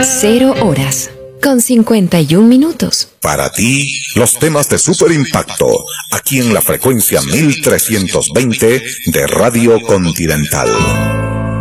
0 horas con 51 minutos. Para ti, los temas de super impacto, aquí en la frecuencia 1320 de Radio Continental.